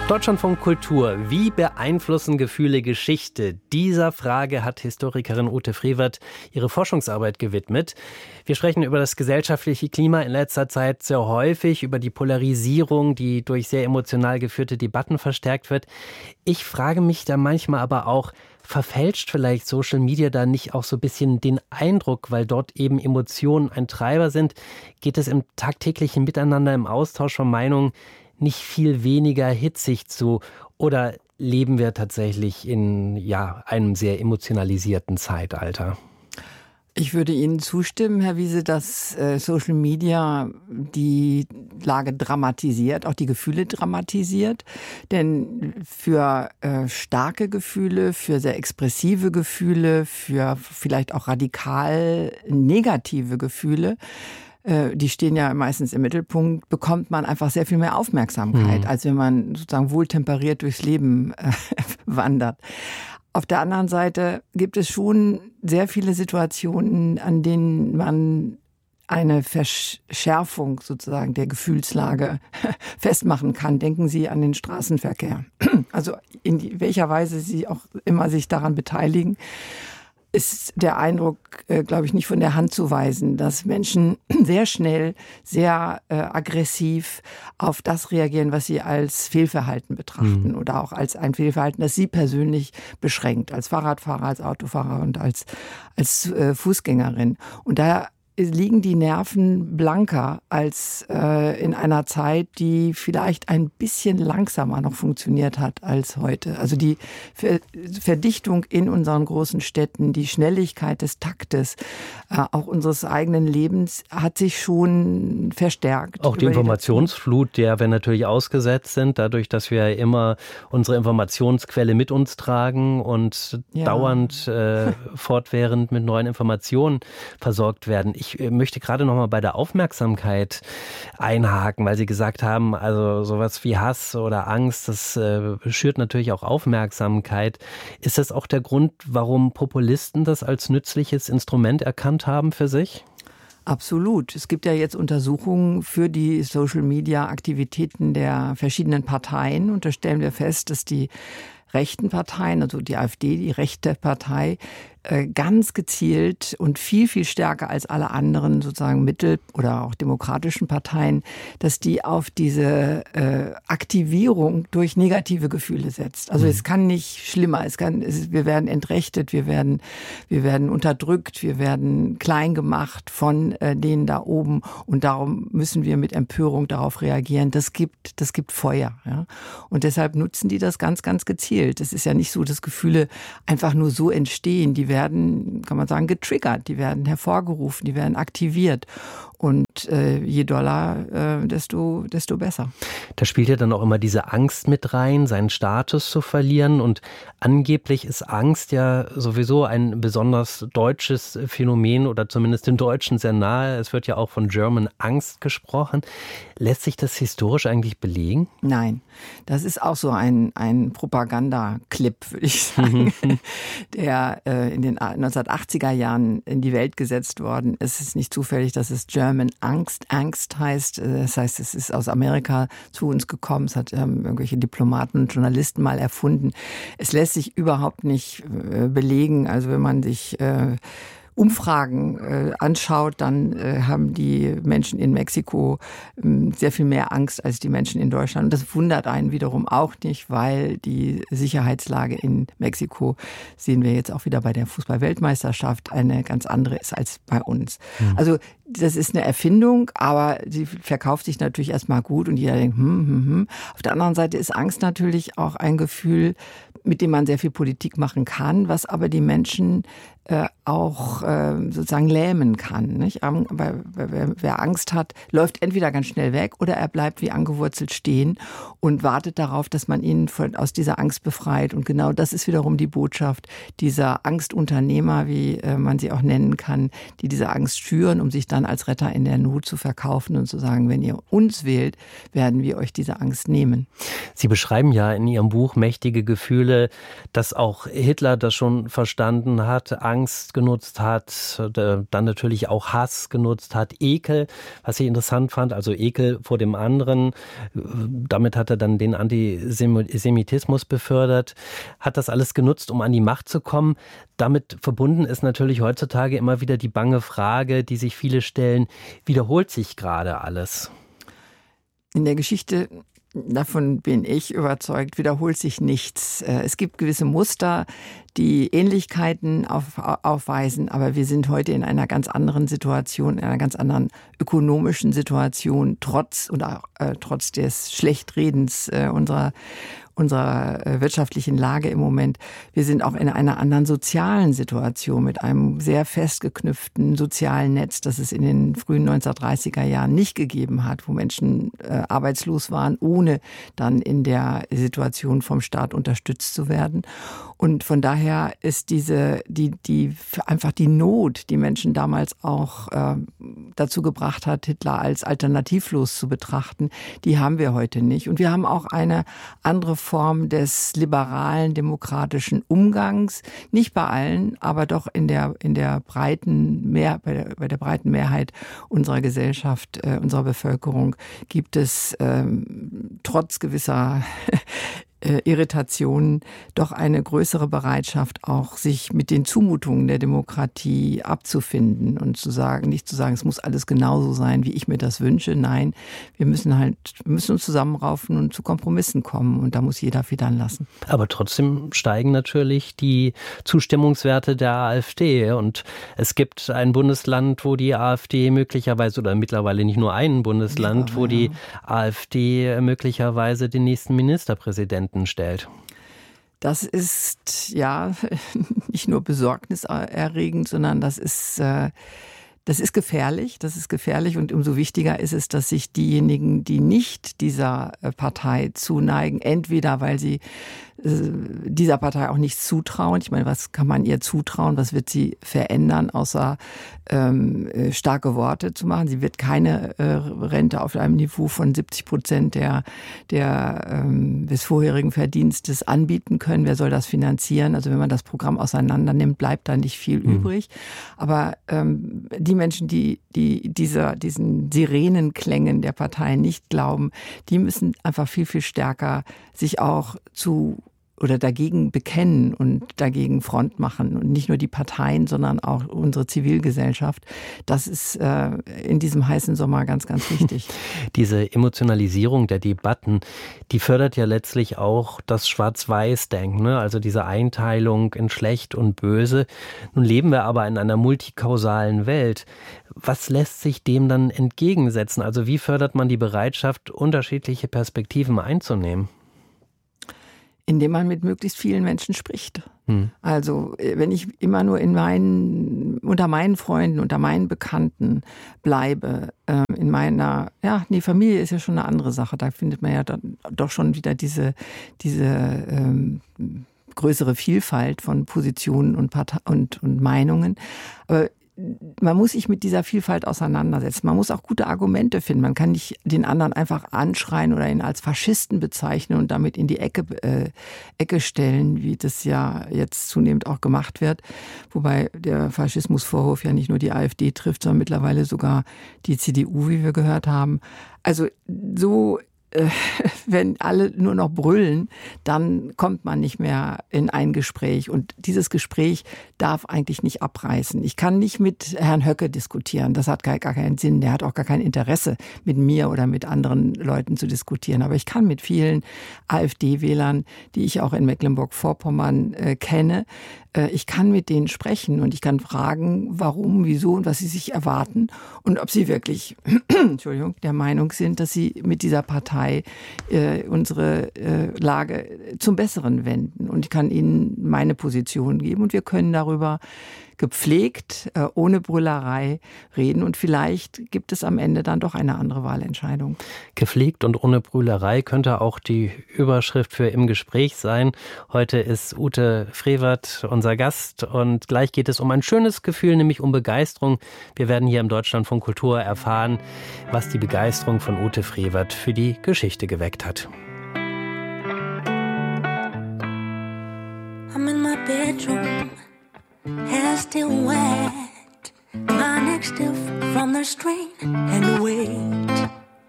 Deutschlandfunk Kultur. Wie beeinflussen Gefühle Geschichte? Dieser Frage hat Historikerin Ute Frevert ihre Forschungsarbeit gewidmet. Wir sprechen über das gesellschaftliche Klima in letzter Zeit sehr häufig, über die Polarisierung, die durch sehr emotional geführte Debatten verstärkt wird. Ich frage mich da manchmal aber auch, verfälscht vielleicht Social Media da nicht auch so ein bisschen den Eindruck, weil dort eben Emotionen ein Treiber sind? Geht es im tagtäglichen Miteinander, im Austausch von Meinungen nicht viel weniger hitzig zu? Oder leben wir tatsächlich in einem sehr emotionalisierten Zeitalter? Ich würde Ihnen zustimmen, Herr Wiese, dass Social Media die Lage dramatisiert, auch die Gefühle dramatisiert. Denn für starke Gefühle, für sehr expressive Gefühle, für vielleicht auch radikal negative Gefühle, die stehen ja meistens im Mittelpunkt, bekommt man einfach sehr viel mehr Aufmerksamkeit, als wenn man sozusagen wohltemperiert durchs Leben wandert. Auf der anderen Seite gibt es schon sehr viele Situationen, an denen man eine Verschärfung sozusagen der Gefühlslage festmachen kann. Denken Sie an den Straßenverkehr. Also in welcher Weise Sie auch immer sich daran beteiligen, ist der Eindruck, glaube ich, nicht von der Hand zu weisen, dass Menschen sehr schnell, sehr aggressiv auf das reagieren, was sie als Fehlverhalten betrachten oder auch als ein Fehlverhalten, das sie persönlich beschränkt, als Fahrradfahrer, als Autofahrer und als Fußgängerin. Und da liegen die Nerven blanker als in einer Zeit, die vielleicht ein bisschen langsamer noch funktioniert hat als heute. Also die Verdichtung in unseren großen Städten, die Schnelligkeit des Taktes, auch unseres eigenen Lebens hat sich schon verstärkt. Auch die Informationsflut, der wir natürlich ausgesetzt sind, dadurch, dass wir immer unsere Informationsquelle mit uns tragen und dauernd fortwährend mit neuen Informationen versorgt werden. Ich möchte gerade noch mal bei der Aufmerksamkeit einhaken, weil Sie gesagt haben, also sowas wie Hass oder Angst, das schürt natürlich auch Aufmerksamkeit. Ist das auch der Grund, warum Populisten das als nützliches Instrument erkannt haben für sich? Absolut. Es gibt ja jetzt Untersuchungen für die Social-Media-Aktivitäten der verschiedenen Parteien. Und da stellen wir fest, dass die rechten Parteien, also die AfD, die rechte Partei, ganz gezielt und viel, viel stärker als alle anderen sozusagen Mittel- oder auch demokratischen Parteien, dass die auf diese Aktivierung durch negative Gefühle setzt. Also es kann nicht schlimmer. Wir werden entrechtet, wir werden unterdrückt, wir werden klein gemacht von denen da oben und darum müssen wir mit Empörung darauf reagieren. Das gibt Feuer. Ja? Und deshalb nutzen die das ganz, ganz gezielt. Es ist ja nicht so, dass Gefühle einfach nur so entstehen. Die werden, kann man sagen, getriggert, die werden hervorgerufen, die werden aktiviert. Und je doller, desto besser. Da spielt ja dann auch immer diese Angst mit rein, seinen Status zu verlieren. Und angeblich ist Angst ja sowieso ein besonders deutsches Phänomen oder zumindest den Deutschen sehr nahe. Es wird ja auch von German Angst gesprochen. Lässt sich das historisch eigentlich belegen? Nein, das ist auch so ein Propagandaclip, würde ich sagen, der in den 1980er Jahren in die Welt gesetzt worden ist. Es ist nicht zufällig, dass es German Angst heißt. Das heißt, es ist aus Amerika zu uns gekommen. Es hat irgendwelche Diplomaten und Journalisten mal erfunden. Es lässt sich überhaupt nicht belegen. Also wenn man sich Umfragen anschaut, dann haben die Menschen in Mexiko sehr viel mehr Angst als die Menschen in Deutschland. Und das wundert einen wiederum auch nicht, weil die Sicherheitslage in Mexiko, sehen wir jetzt auch wieder bei der Fußball-Weltmeisterschaft, eine ganz andere ist als bei uns. Also das ist eine Erfindung, aber sie verkauft sich natürlich erstmal gut und jeder denkt, Auf der anderen Seite ist Angst natürlich auch ein Gefühl, mit dem man sehr viel Politik machen kann, was aber die Menschen auch sozusagen lähmen kann. Nicht? Wer Angst hat, läuft entweder ganz schnell weg oder er bleibt wie angewurzelt stehen und wartet darauf, dass man ihn aus dieser Angst befreit. Und genau das ist wiederum die Botschaft dieser Angstunternehmer, wie man sie auch nennen kann, die diese Angst schüren, um sich dann als Retter in der Not zu verkaufen und zu sagen, wenn ihr uns wählt, werden wir euch diese Angst nehmen. Sie beschreiben ja in Ihrem Buch mächtige Gefühle, dass auch Hitler das schon verstanden hat, Angst genutzt hat, dann natürlich auch Hass genutzt hat, Ekel, was ich interessant fand, also Ekel vor dem anderen. Damit hat er dann den Antisemitismus befördert, hat das alles genutzt, um an die Macht zu kommen. Damit verbunden ist natürlich heutzutage immer wieder die bange Frage, die sich viele stellen, wiederholt sich gerade alles? In der Geschichte, davon bin ich überzeugt, wiederholt sich nichts. Es gibt gewisse Muster, die Ähnlichkeiten aufweisen, aber wir sind heute in einer ganz anderen Situation, in einer ganz anderen ökonomischen Situation, trotz des Schlechtredens unserer wirtschaftlichen Lage im Moment. Wir sind auch in einer anderen sozialen Situation mit einem sehr festgeknüpften sozialen Netz, das es in den frühen 1930er Jahren nicht gegeben hat, wo Menschen arbeitslos waren, ohne dann in der Situation vom Staat unterstützt zu werden. Und von daher ist einfach die Not, die Menschen damals auch dazu gebracht hat, Hitler als alternativlos zu betrachten, die haben wir heute nicht. Und wir haben auch eine andere Form des liberalen, demokratischen Umgangs. Nicht bei allen, aber doch bei der breiten Mehrheit unserer Gesellschaft, unserer Bevölkerung gibt es trotz gewisser Irritationen doch eine größere Bereitschaft, auch sich mit den Zumutungen der Demokratie abzufinden und nicht zu sagen, es muss alles genauso sein, wie ich mir das wünsche. Nein, wir müssen uns zusammenraufen und zu Kompromissen kommen und da muss jeder federn lassen. Aber trotzdem steigen natürlich die Zustimmungswerte der AfD und es gibt ein Bundesland, wo die AfD möglicherweise, oder mittlerweile nicht nur ein Bundesland, wo die AfD möglicherweise den nächsten Ministerpräsidenten stellt. Das ist ja nicht nur besorgniserregend, sondern das ist gefährlich. Das ist gefährlich und umso wichtiger ist es, dass sich diejenigen, die nicht dieser Partei zuneigen, entweder weil sie dieser Partei auch nichts zutrauen. Ich meine, was kann man ihr zutrauen? Was wird sie verändern, außer starke Worte zu machen? Sie wird keine Rente auf einem Niveau von 70% des vorherigen Verdienstes anbieten können. Wer soll das finanzieren? Also wenn man das Programm auseinander nimmt, bleibt da nicht viel übrig. Aber die Menschen, die diesen Sirenenklängen der Partei nicht glauben, die müssen einfach viel, viel stärker sich auch dagegen bekennen und dagegen Front machen. Und nicht nur die Parteien, sondern auch unsere Zivilgesellschaft. Das ist in diesem heißen Sommer ganz, ganz wichtig. Diese Emotionalisierung der Debatten, die fördert ja letztlich auch das Schwarz-Weiß-Denken, ne? Also diese Einteilung in schlecht und böse. Nun leben wir aber in einer multikausalen Welt. Was lässt sich dem dann entgegensetzen? Also wie fördert man die Bereitschaft, unterschiedliche Perspektiven einzunehmen? Indem man mit möglichst vielen Menschen spricht. Also wenn ich immer nur unter meinen Freunden, unter meinen Bekannten bleibe, Familie ist ja schon eine andere Sache. Da findet man ja dann doch schon wieder diese größere Vielfalt von Positionen und Meinungen. Aber man muss sich mit dieser Vielfalt auseinandersetzen. Man muss auch gute Argumente finden. Man kann nicht den anderen einfach anschreien oder ihn als Faschisten bezeichnen und damit in die Ecke stellen, wie das ja jetzt zunehmend auch gemacht wird. Wobei der Faschismusvorwurf ja nicht nur die AfD trifft, sondern mittlerweile sogar die CDU, wie wir gehört haben. Also wenn alle nur noch brüllen, dann kommt man nicht mehr in ein Gespräch. Und dieses Gespräch darf eigentlich nicht abreißen. Ich kann nicht mit Herrn Höcke diskutieren. Das hat gar keinen Sinn. Der hat auch gar kein Interesse, mit mir oder mit anderen Leuten zu diskutieren. Aber ich kann mit vielen AfD-Wählern, die ich auch in Mecklenburg-Vorpommern kenne, ich kann mit denen sprechen und ich kann fragen, warum, wieso und was sie sich erwarten und ob sie wirklich der Meinung sind, dass sie mit dieser Partei unsere Lage zum Besseren wenden. Und ich kann ihnen meine Position geben und wir können darüber gepflegt, ohne Brüllerei reden und vielleicht gibt es am Ende dann doch eine andere Wahlentscheidung. Gepflegt und ohne Brüllerei könnte auch die Überschrift für Im Gespräch sein. Heute ist Ute Frevert unser Gast und gleich geht es um ein schönes Gefühl, nämlich um Begeisterung. Wir werden hier im Deutschlandfunk Kultur erfahren, was die Begeisterung von Ute Frevert für die Geschichte geweckt hat. still wet. My neck's stiff from the strain and the weight.